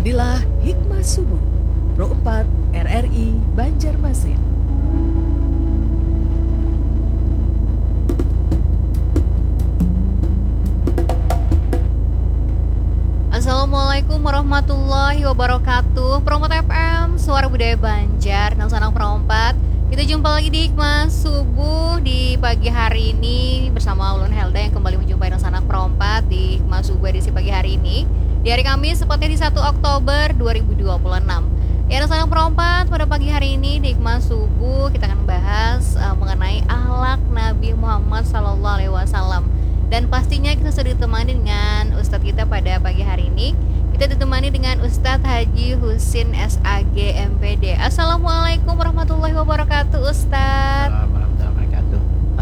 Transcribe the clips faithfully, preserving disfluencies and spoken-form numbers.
Inilah Hikmah Subuh Pro empat R R I Banjarmasin. Assalamualaikum warahmatullahi wabarakatuh. Pro empat F M, Suara Budaya Banjar, Nang Sanang Pro empat. Kita jumpa lagi di Hikmah Subuh di pagi hari ini bersama Ulun Helda yang kembali menjumpai Nang Sanang Pro empat di Hikmah Subuh edisi pagi hari ini di hari Kamis, tepatnya di satu Oktober dua ribu dua puluh enam. Ya, Nang Sanang Pro empat, pada pagi hari ini di Hikmah Subuh kita akan membahas uh, mengenai akhlak Nabi Muhammad Sallallahu Alaihi Wasallam. Dan pastinya kita sudah ditemani dengan Ustadz kita pada pagi hari ini. Kita ditemani dengan Ustadz Haji Husin S A G M P D. Assalamualaikum warahmatullahi wabarakatuh, Ustadz. Assalamualaikum warahmatullahi wabarakatuh.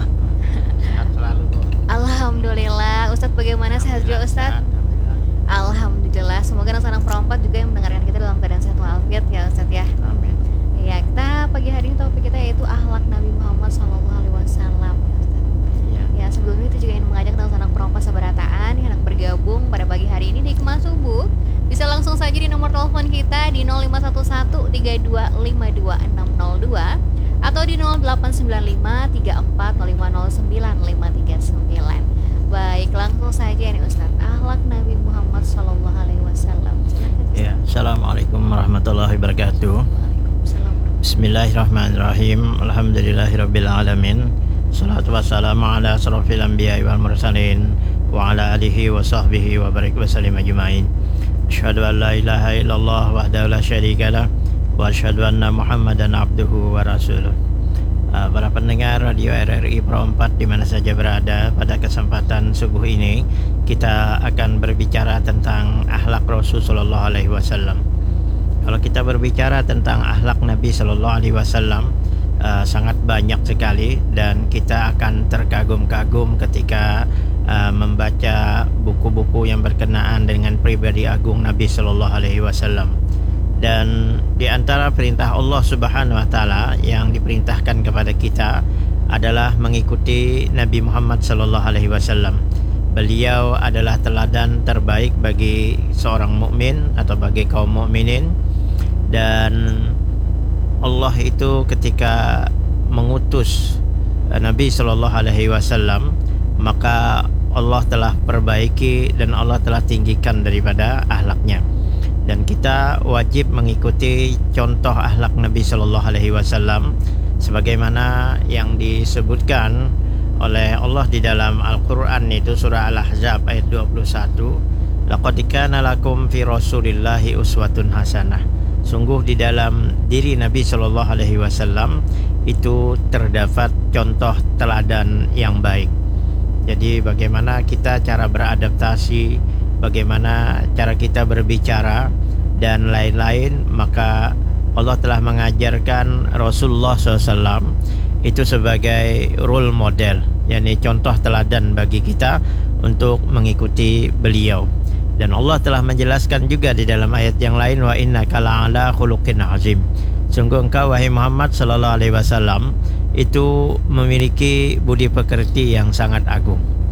Sehat selalu, Bu. Alhamdulillah. Ustadz bagaimana, sehat juga Ustadz? Alhamdulillah. Semoga Nang Sanang Pro empat juga yang mendengarkan kita dalam keadaan sehat walafiat ya Ustadz ya. Amin. Ya, kita pagi hari ini topik kita yaitu akhlak Nabi Muhammad Sallallahu Alaihi Wasallam. Ya. Ya, sebelumnya kita juga ingin mengajak Nang Sanang Pro empat seberataan yang hendak bergabung pada pagi hari ini di Hikmah Subuh. Bisa langsung saja di nomor telepon kita di nol lima satu satu tiga dua lima dua enam nol dua atau di nol delapan sembilan lima tiga empat nol lima nol sembilan lima tiga sembilan. Baik, langsung saja nih Ustaz. Akhlak Nabi Muhammad Sallallahu Alaihi Wasallam. Ya, Assalamualaikum warahmatullahi wabarakatuh. Waalaikumsalam. Bismillahirrahmanirrahim. Alhamdulillahirabbil alamin. Salatu wassalamu ala asrofil anbiya'i wal mursalin wa ala alihi wa sahbihi wa barik wa sallim ajma'in. Asyhadu an la ilaha illallah wahdahu la syarika lah wa asyhadu anna Muhammadan abduhu wa rasuluh. Uh, para pendengar Radio R R I Pro empat di mana saja berada, pada kesempatan subuh ini kita akan berbicara tentang akhlak Rasul sallallahu alaihi wasallam. Kalau kita berbicara tentang akhlak Nabi sallallahu alaihi wasallam, Uh, sangat banyak sekali dan kita akan terkagum-kagum ketika uh, membaca buku-buku yang berkenaan dengan pribadi agung Nabi Sallallahu Alaihi Wasallam. Dan di antara perintah Allah Subhanahu Wa Taala yang diperintahkan kepada kita adalah mengikuti Nabi Muhammad Sallallahu Alaihi Wasallam. Beliau adalah teladan terbaik bagi seorang mukmin atau bagi kaum mukminin. Dan Allah itu ketika mengutus Nabi Sallallahu Alaihi Wasallam, maka Allah telah perbaiki dan Allah telah tinggikan daripada akhlaknya. Dan kita wajib mengikuti contoh akhlak Nabi Sallallahu Alaihi Wasallam sebagaimana yang disebutkan oleh Allah di dalam Al-Quran, itu surah Al-Ahzab ayat dua puluh satu. Laqad kana lakum fi Rasulillahi uswatun hasanah. Sungguh di dalam diri Nabi Sallallahu Alaihi Wasallam itu terdapat contoh teladan yang baik. Jadi bagaimana kita cara beradaptasi, bagaimana cara kita berbicara dan lain-lain, maka Allah telah mengajarkan Rasulullah shallallahu alaihi wasallam itu sebagai role model, yakni contoh teladan bagi kita untuk mengikuti beliau. Dan Allah telah menjelaskan juga di dalam ayat yang lain, wa innaka la'ala khuluqin azim. Sungguh engkau wahai Muhammad sallallahu alaihi wasallam itu memiliki budi pekerti yang sangat agung.